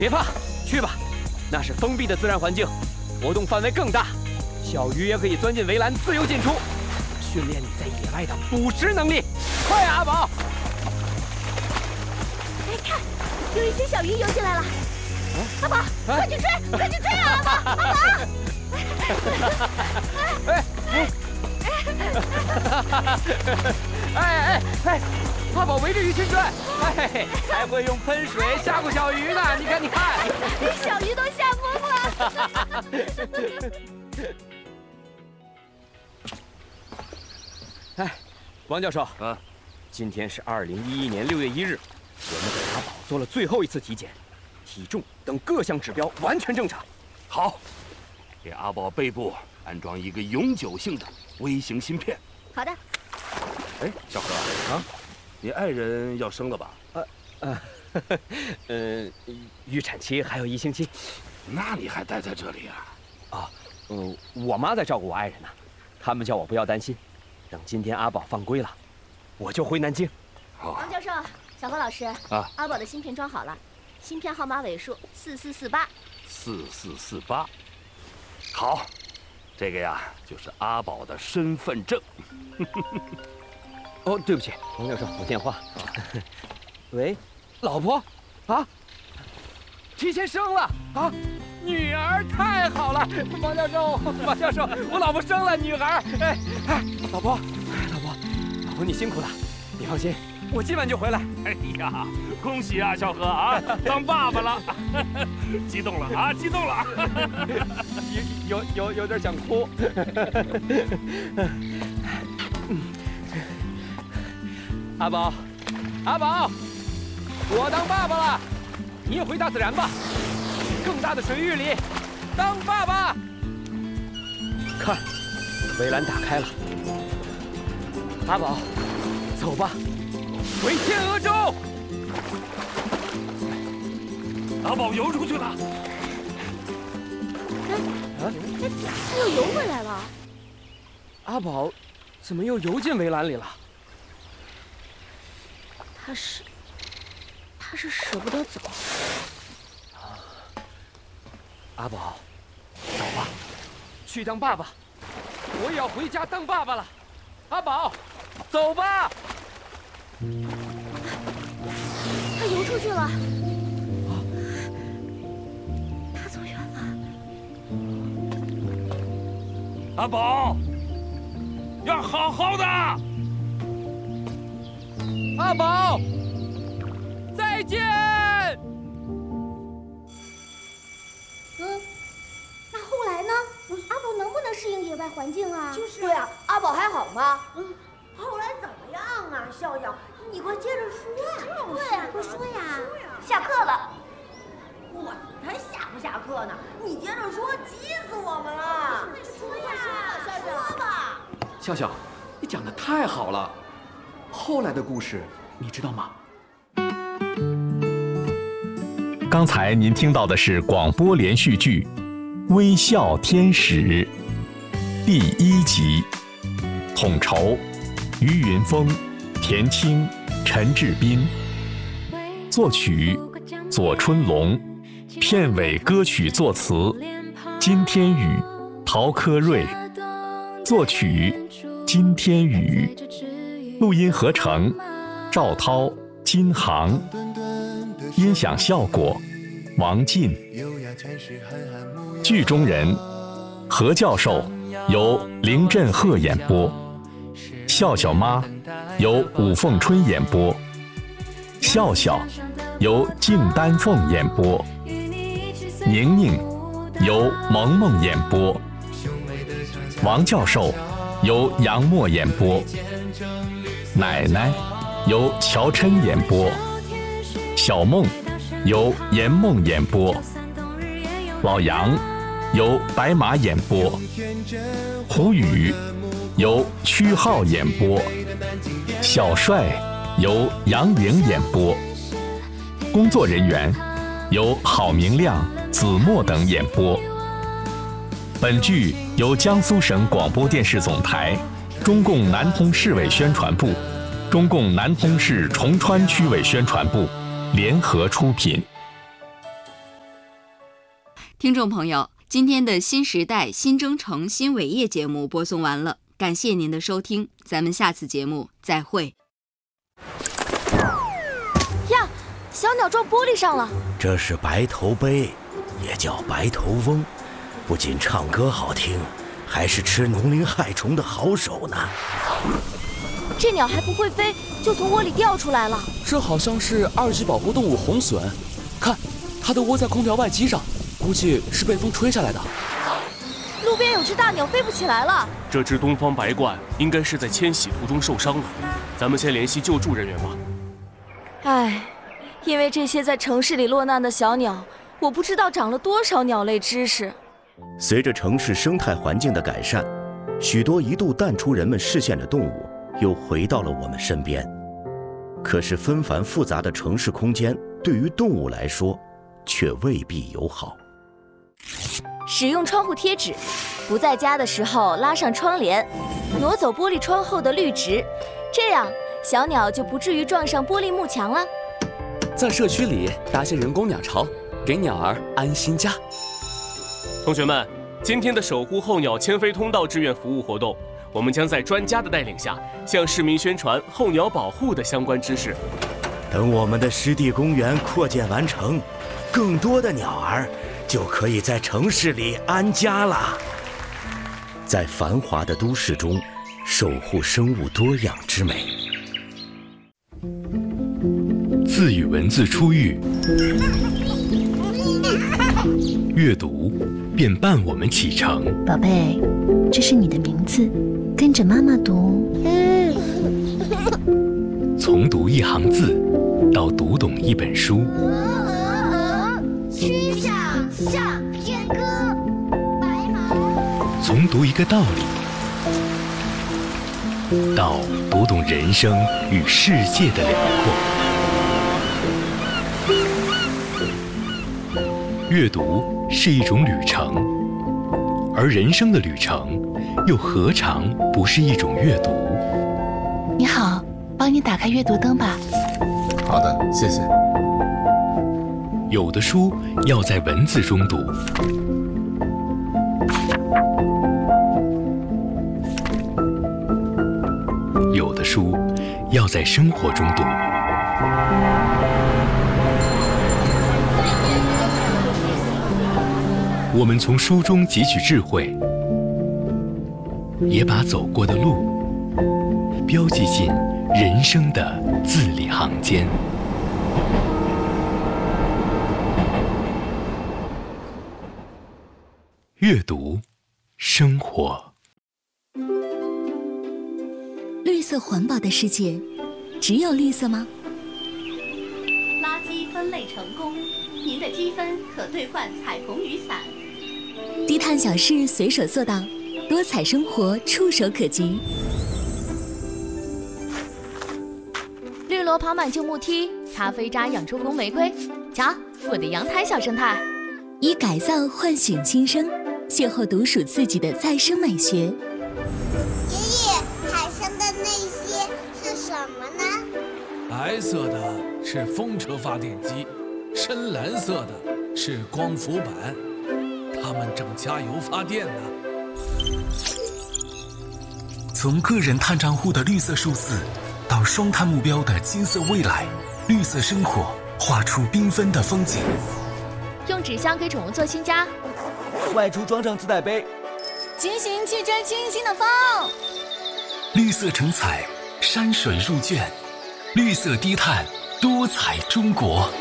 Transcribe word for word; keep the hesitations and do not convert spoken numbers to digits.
别怕，去吧，那是封闭的自然环境，活动范围更大，小鱼也可以钻进围栏自由进出，训练你在野外的捕食能力。快啊，阿宝！ 哎，看，有一些小鱼游进来了。阿宝，快去追，快去追啊，阿宝，阿宝！ 哎哎哎哎！阿宝围着鱼群转，哎，还会用喷水吓唬小鱼呢。你看，你看， 小鱼都吓疯了。 哎，王教授啊， 今天是二零一一年六月一日，我们给阿宝做了最后一次体检，体重等各项指标完全正常。 好，给阿宝背部安装一个永久性的微型芯片。 好的。 哎，小何啊，你爱人要生了吧？ 呃呃，呃，预产期还有一星期。 那你还待在这里啊？ 啊，嗯，我妈在照顾我爱人呢，他们叫我不要担心，等今天阿宝放归了，我就回南京。 好， 王教授，小何老师啊， 阿宝的芯片装好了，芯片号码尾数四四四八。 四四四八。好，这个呀就是阿宝的身份证。 哦，对不起，王教授，有电话。喂，老婆，啊，提前生了啊，女儿，太好了！王教授，王教授，我老婆生了女儿。哎哎，老婆，老婆，老婆，你辛苦了，你放心，我今晚就回来。 哎呀，恭喜啊，小何啊，当爸爸了，激动了啊，激动了， 有有有有点想哭。阿宝，阿宝，我当爸爸了，你也回大自然吧，去更大的水域里当爸爸。看，围栏打开了，阿宝，走吧，回天鹅洲。 阿宝游出去了。 哎，他又游回来了。 阿宝，怎么又游进围栏里了？ 他是，他是舍不得走。 阿宝，走吧，去当爸爸。我也要回家当爸爸了。阿宝，走吧。 他游出去了。他走远了。 阿宝，要好好的。 阿宝，再见。 嗯，那后来呢？阿宝能不能适应野外环境啊？ 就是。对啊，阿宝还好吗？嗯，后来怎么样啊？笑笑，你快接着说呀！ 对呀，快说呀！ 下课了。管他下不下课呢？你接着说，急死我们了！ 说呀， 笑笑，说吧。 笑笑，你讲的太好了。后来的故事你知道吗？ 刚才您听到的是广播连续剧《微笑天使》第一集，统筹于云峰、田青、陈志斌，作曲左春龙，片尾歌曲作词金天宇、陶科瑞，作曲金天宇，录音合成赵涛、金航，音响效果王进，剧中人何教授由林振赫演播，笑笑妈由武凤春演播，笑笑由敬丹凤演播，宁宁由萌萌演播，王教授由杨默演播，奶奶由乔琛演播，小梦由严梦演播，老杨由白马演播，胡宇由曲浩演播，小帅由杨颖演播，工作人员由郝明亮、子墨等演播。本剧由江苏省广播电视总台、中共南通市委宣传部、中共南通市崇川区委宣传部联合出品。 听众朋友，今天的新时代新征程新伟业节目播送完了，感谢您的收听，咱们下次节目再会。 呀，小鸟撞玻璃上了。 这是白头鹎，也叫白头翁，不仅唱歌好听，还是吃农林害虫的好手呢。 这鸟还不会飞，就从窝里掉出来了。 这好像是二级保护动物红隼，看，它都窝在空调外机上，估计是被风吹下来的。 路边有只大鸟飞不起来了。 这只东方白鹳应该是在迁徙途中受伤了，咱们先联系救助人员吧。 唉，因为这些在城市里落难的小鸟，我不知道长了多少鸟类知识。 随着城市生态环境的改善，许多一度淡出人们视线的动物又回到了我们身边。可是纷繁复杂的城市空间对于动物来说却未必友好。 使用窗户贴纸，不在家的时候拉上窗帘，挪走玻璃窗后的绿植，这样小鸟就不至于撞上玻璃幕墙了。 在社区里搭些人工鸟巢，给鸟儿安心家。 同学们，今天的守护候鸟迁飞通道志愿服务活动，我们将在专家的带领下，向市民宣传候鸟保护的相关知识。 等我们的湿地公园扩建完成，更多的鸟儿就可以在城市里安家了。在繁华的都市中，守护生物多样之美。 字与文字初遇，阅读便伴我们启程。 宝贝，这是你的名字，跟着妈妈读。 从读一行字到读懂一本书。 曲项向天歌，白毛。 从读一个道理到读懂人生与世界的辽阔。阅读是一种旅程，而人生的旅程又何尝不是一种阅读？ 你好，帮你打开阅读灯吧。 好的，谢谢。 有的书要在文字中读，有的书要在生活中读。我们从书中汲取智慧，也把走过的路标记进人生的字里行间。阅读，生活。 绿色环保的世界，只有绿色吗？ 垃圾分类成功，您的积分可兑换彩虹雨伞。 低碳小事随手做到，多彩生活触手可及。 绿萝跑满旧木梯，咖啡渣养出红玫瑰。瞧，我的阳台小生态。 以改造唤醒新生，邂逅独属自己的再生美学。 爷爷，海上的那些是什么呢？ 白色的是风车发电机，深蓝色的是光伏板，它们正加油发电呢。 从个人碳账户的绿色数字，到双碳目标的金色未来，绿色生活画出缤纷的风景。 用纸箱给宠物做新家， 外出装上自带杯， 轻型汽车轻轻的放。 绿色成彩，山水入卷，绿色低碳，多彩中国。